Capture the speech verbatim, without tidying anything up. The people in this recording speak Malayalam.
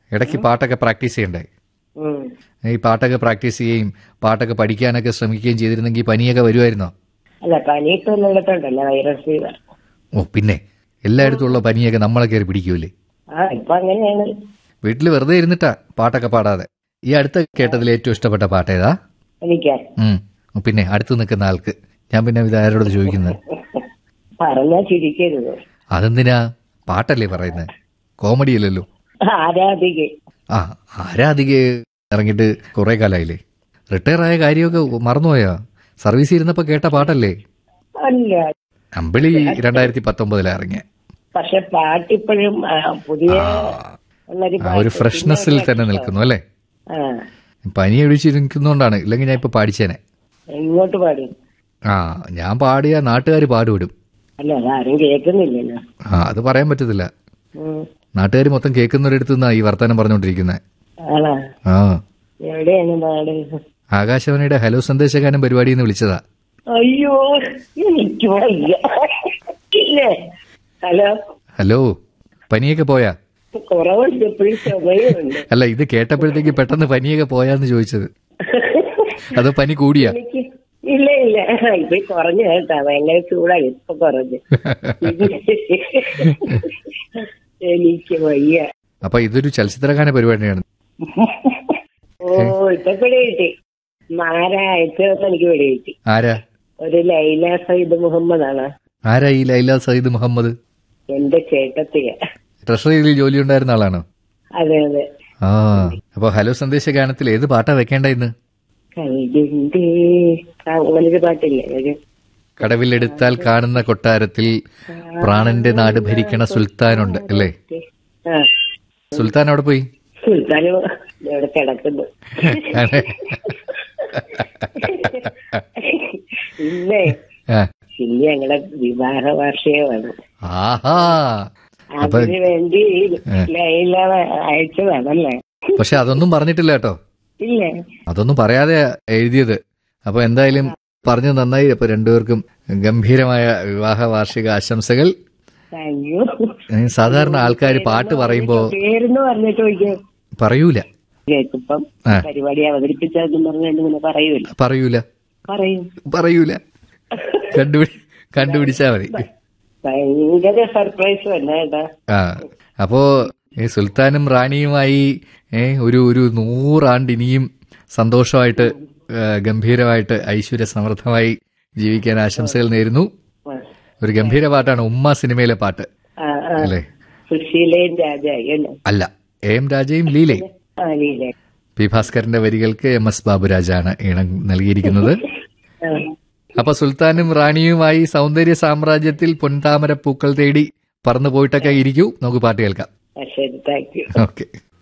ഇടയ്ക്ക് പാട്ടൊക്കെ പ്രാക്ടീസ് ചെയ്യണ്ടേ? ഉം. ഈ പാട്ടൊക്കെ പ്രാക്ടീസ് ചെയ്യുകയും പാട്ടൊക്കെ പഠിക്കാനൊക്കെ ശ്രമിക്കുകയും ചെയ്തിരുന്നെങ്കിൽ പനിയൊക്കെ വരുമായിരുന്നോ? അല്ല, പനി ഇപ്പൊ എല്ലായിടത്തുണ്ടല്ലോ, വൈറസ് ഫീവർ. ഓ പിന്നെ എല്ലായിടത്തും ഉള്ള പനിയൊക്കെ നമ്മളെ കയറി പിടിക്കൂലേ? ആ, ഇപ്പൊ അങ്ങനെയാണ്. വീട്ടിൽ വെറുതെ ഇരുന്നിട്ടാ പാട്ടൊക്കെ പാടാതെ. ഈ അടുത്ത് കേട്ടതിൽ ഏറ്റവും ഇഷ്ടപ്പെട്ട പാട്ട് ഏതാ? എനിക്കാ ഉം പിന്നെ അടുത്ത് നിൽക്കുന്ന ആൾക്ക്. ഞാൻ പിന്നെ ഇത് ആരോട് ചോദിക്കുന്നത്? പറഞ്ഞാ ചിരിക്കരുത്. അതെന്തിനാ? പാട്ടല്ലേ പറയുന്നത്, കോമഡി അല്ലല്ലോ. ആരാധിക. ആ ആരാധിക ഇറങ്ങിയിട്ട് കുറെ കാലമായില്ലേ? റിട്ടയർ ആയ കാര്യമൊക്കെ മറന്നുപോയാ? സർവീസ് ഇരുന്നപ്പോ കേട്ട പാട്ടല്ലേ? അല്ല, അമ്പിളി രണ്ടായിരത്തി പത്തൊമ്പതിലാ ഇറങ്ങിയ. പക്ഷെ പാട്ടിപ്പോഴും പുതിയ ആ ഒരു ഫ്രഷ്നെസ്സിൽ തന്നെ നിൽക്കുന്നു അല്ലേ? ആ, പനി ഒഴിച്ചിരിക്കുന്നോണ്ടാണ്, ഇല്ലെങ്കിൽ ഞാൻ ഇപ്പൊ പാടിച്ചേനെ. ഇങ്ങോട്ട് പാടും. ആ ഞാൻ പാടിയ നാട്ടുകാർ പാടുവിടും. അല്ല, അതാരും കേൾക്കുന്നില്ലല്ലോ. ആ അത് പറയാൻ പറ്റത്തില്ല. ഉം. നാട്ടുകാർ മൊത്തം കേൾക്കുന്നൊരിടത്തു നിന്നാ ഈ വർത്താനം പറഞ്ഞുകൊണ്ടിരിക്കുന്നത്. ആണോ? ആ എവിടെയാണ് നാട്? ആകാശവാണിയുടെ ഹലോ സന്ദേശഗാനം പരിപാടിയിൽ നിന്ന് വിളിച്ചതാ. അയ്യോ, എനിക്ക് വയ്യ. ഇല്ലേ? ഹലോ ഹലോ, പനിയൊക്കെ പോയാ? കുറവുണ്ട്, എപ്പോഴും സമയമുണ്ട്. അല്ല, ഇത് കേട്ടപ്പോഴത്തേക്ക് പെട്ടെന്ന് പനിയൊക്കെ പോയാന്ന് ചോദിച്ചത്. അതോ പനി കൂടിയാ? എനിക്ക് ഇല്ല ഇല്ല, ഇപ്പൊ കുറഞ്ഞു കേട്ടാ. ഭയങ്കര ചൂടാണ്, ഇപ്പൊ കുറഞ്ഞു. എനിക്ക് വയ്യ. അപ്പൊ ഇതൊരു ചലച്ചിത്രഗാന പരിപാടിയാണ്. ഓ, ഇപ്പൊ പിടി കിട്ടി. ആരാ അയച്ചതൊക്കെ എനിക്ക് പിടി കിട്ടി. ആരാ? ഒരു ലൈല സയ്യിദ് മുഹമ്മദ് ആണ്. ആരാ ഈ ലൈല സയ്യിദ് മുഹമ്മദ്? എന്റെ ചേട്ടത്തിയ. ട്രഷറിയിൽ ജോലി ഉണ്ടായിരുന്ന ആളാണോ? അതെ അതെ. ആ അപ്പൊ ഹലോ സന്ദേശഗാനത്തിൽ ഏത് പാട്ടാ വെക്കേണ്ട ഇന്ന്? കൽബിന്റെ അങ്ങനൊരു പാട്ടില്ലേ, ഒരു കടവിലെടുത്താൽ കാണുന്ന കൊട്ടാരത്തിൽ പ്രാണന്റെ നാട് ഭരിക്കണ സുൽത്താനുണ്ട് അല്ലേ? ആ, സുൽത്താൻ അവിടെ പോയി? സുൽത്താന് ഇവിടെ കിടക്കുന്നു. ഇന്നേ ഇന്ന് ഞങ്ങളുടെ വിവാഹ വാർഷികമാണ്. ആഹാ, അതിന് വേണ്ടി ലൈല അയച്ചതാണല്ലേ? പക്ഷെ അതൊന്നും പറഞ്ഞിട്ടില്ല കേട്ടോ. ഇല്ലേ? അതൊന്നും പറയാതെ എഴുതിയത്. അപ്പൊ എന്തായാലും പറഞ്ഞു നന്നായി. അപ്പൊ രണ്ടുപേർക്കും ഗംഭീരമായ വിവാഹ വാർഷിക ആശംസകൾ. സാധാരണ ആൾക്കാർ പാട്ട് പറയുമ്പോ പേരെന്ന് പറഞ്ഞിട്ട് ചോദിക്കും, പറയൂല. കേൾക്കുമ്പം പരിപാടി അവതരിപ്പിച്ചതെന്ന് പറഞ്ഞിങ്ങനെ പറയൂല. പറയൂല പറയും പറയൂല കണ്ടുപിടി കണ്ടുപിടിച്ചാ മതി. ഭയങ്കര സർപ്രൈസ് തന്നെ കേട്ടാ. ആ അപ്പോ ഈ സുൽത്താനും റാണിയുമായി ഒരു ഒരു നൂറാണ്ട് ഇനിയും സന്തോഷമായിട്ട് ഗംഭീരമായിട്ട് ഐശ്വര്യ സമൃദ്ധമായി ജീവിക്കാൻ ആശംസകൾ നേരുന്നു. ഒരു ഗംഭീര പാട്ടാണ് ഉമ്മ സിനിമയിലെ പാട്ട് അല്ലേ? സുശീലയും രാജയും അല്ല, എ എം രാജയും ലീലയും. പി ഭാസ്കരന്റെ വരികൾക്ക് എം എസ് ബാബുരാജാണ് ഈണം നൽകിയിരിക്കുന്നത്. അപ്പൊ സുൽത്താനും റാണിയുമായി സൗന്ദര്യ സാമ്രാജ്യത്തിൽ പൊൻതാമര പൂക്കൾ തേടി പറന്നു പോയിട്ടൊക്കെ ഇരിക്കൂ. നമുക്ക് പാട്ട് കേൾക്കാം. ശരി, താങ്ക് യു. ഓക്കെ.